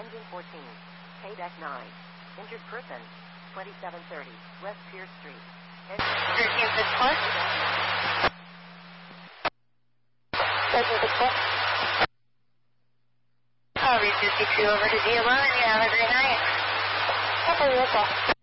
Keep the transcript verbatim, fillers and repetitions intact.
Engine fourteen. K-Deck nine. Injured person. twenty-seven thirty. West Pierce Street. thirteen six four. thirteen six four. I'll reach fifty-two over to D eleven. You have a great night. Couple vehicle.